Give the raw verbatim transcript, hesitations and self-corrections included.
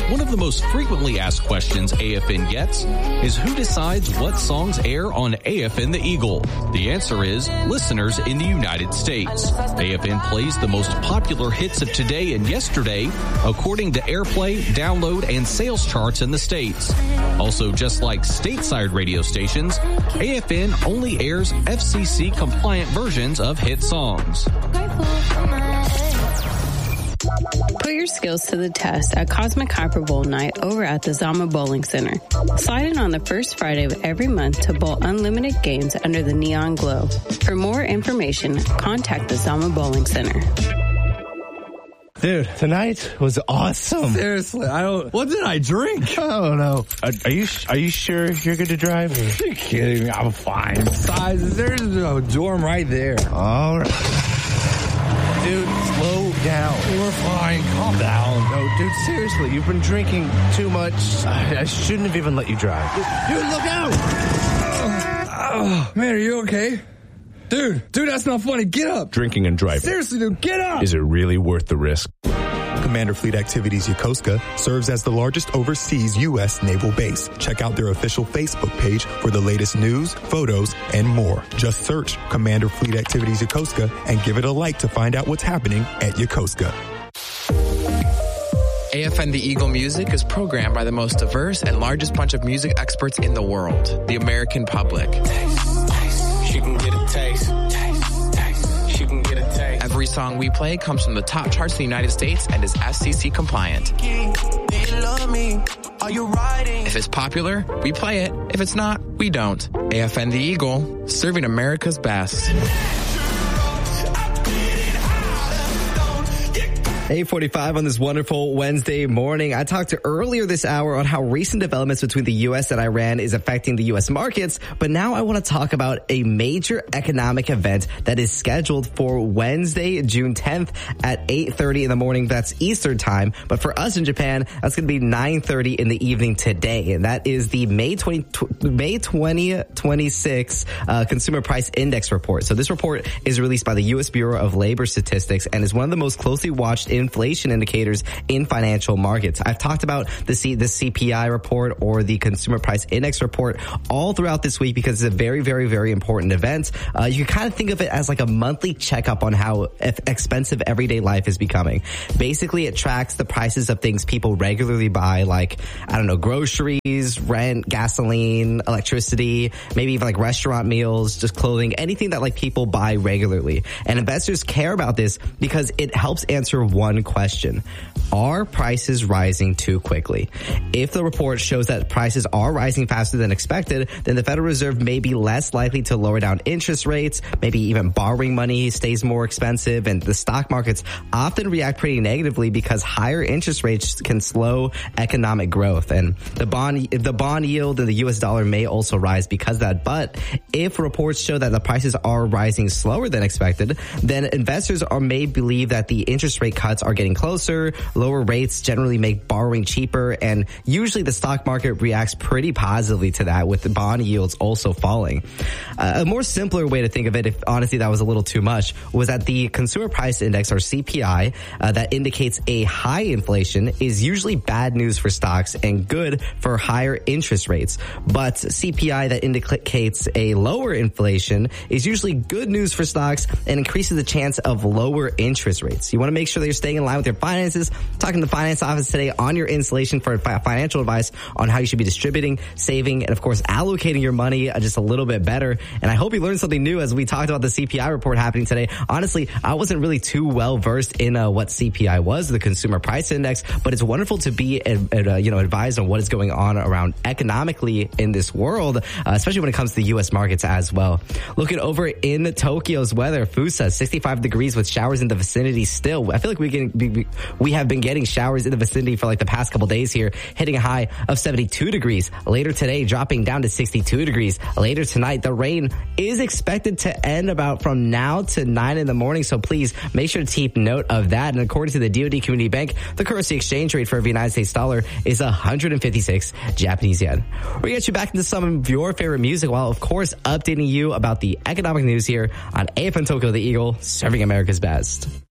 One of the most frequently asked questions A F N gets is who decides what songs air on A F N The Eagle? The answer is listeners in the United States. A F N plays the most popular hits of today and yesterday according to airplay, download, and sales charts in the States. Also, just like stateside radio stations, A F N only airs F C C compliant versions of hit songs. Put your skills to the test at Cosmic Hyper Bowl night over at the Zama Bowling Center. Slide in on the first Friday of every month to bowl unlimited games under the neon glow. For more information, contact the Zama Bowling Center. Dude, tonight was awesome. Seriously, I don't. What did I drink? I don't know. Are, are you are you sure you're good to drive? You're kidding me. I'm fine. Besides, there's a dorm right there. All right. Dude, slow down. We're fine. Calm down. No, dude, seriously, you've been drinking too much. I, I shouldn't have even let you drive. Dude, look out! Oh, man, are you okay? Dude, dude, that's not funny. Get up. Drinking and driving. Seriously, dude, get up. Is it really worth the risk? Commander Fleet Activities Yokosuka serves as the largest overseas U S naval base. Check out their official Facebook page for the latest news, photos, and more. Just search Commander Fleet Activities Yokosuka and give it a like to find out what's happening at Yokosuka. A F N The Eagle Music is programmed by the most diverse and largest bunch of music experts in the world, the American public. Taste, taste. She can get a taste. Taste, taste. She can get a taste. Every song we play comes from the top charts in the United States and is F C C compliant. If it's popular, we play it. If it's not, we don't. A F N The Eagle, serving America's best. eight forty-five on this wonderful Wednesday morning. I talked to earlier this hour on how recent developments between the U S and Iran is affecting the U S markets, but now I want to talk about a major economic event that is scheduled for Wednesday, June tenth at eight thirty in the morning. That's Eastern time. But for us in Japan, that's going to be nine thirty in the evening today. And that is the May twentieth, May twentieth, twenty-six uh, Consumer Price Index report. So this report is released by the U S Bureau of Labor Statistics and is one of the most closely watched inflation indicators in financial markets. I've talked about the C, the C P I report or the Consumer Price Index report all throughout this week because it's a very, very, very important event. Uh, you can kind of think of it as like a monthly checkup on how expensive everyday life is becoming. Basically, it tracks the prices of things people regularly buy, like, I don't know, groceries, rent, gasoline, electricity, maybe even like restaurant meals, just clothing, anything that like people buy regularly. And investors care about this because it helps answer one One question. Are prices rising too quickly? If the report shows that prices are rising faster than expected, then the Federal Reserve may be less likely to lower down interest rates, maybe even borrowing money stays more expensive, and the stock markets often react pretty negatively because higher interest rates can slow economic growth. And the bond, the bond yield and the U S dollar may also rise because of that. But if reports show that the prices are rising slower than expected, then investors are may believe that the interest rate cuts are getting closer. Lower rates generally make borrowing cheaper, and usually the stock market reacts pretty positively to that, with the bond yields also falling. Uh, a more simpler way to think of it, if honestly that was a little too much, was that the Consumer Price Index, or C P I, uh, that indicates a high inflation is usually bad news for stocks and good for higher interest rates. But C P I that indicates a lower inflation is usually good news for stocks and increases the chance of lower interest rates. You want to make sure that you're staying in line with your finances. Talking to the finance office today on your installation for financial advice on how you should be distributing, saving, and of course allocating your money just a little bit better. And I hope you learned something new as we talked about the C P I report happening today. Honestly, I wasn't really too well versed in uh, what C P I was, the Consumer Price Index, but it's wonderful to be uh, uh, you know advised on what is going on around economically in this world, uh, especially when it comes to the U S markets as well. Looking over in Tokyo's weather, Fusa, sixty-five degrees with showers in the vicinity still. I feel like we can we have been getting showers in the vicinity for like the past couple days here, hitting a high of seventy-two degrees. Later today, dropping down to sixty-two degrees. Later tonight, the rain is expected to end about from now to nine in the morning, so please make sure to keep note of that. And according to the D O D Community Bank, the currency exchange rate for every United States dollar is one hundred fifty-six Japanese yen. We're going to get you back into some of your favorite music while, of course, updating you about the economic news here on A F M Tokyo The Eagle, serving America's best.